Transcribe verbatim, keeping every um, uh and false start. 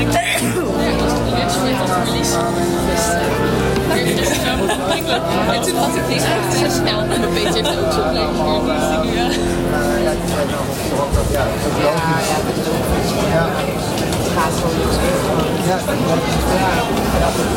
En toen had ik niet echt zo snel. En een beetje heeft ook zo'n lang gehuurd. Ja. Ja, het gaat gewoon niet. Ja,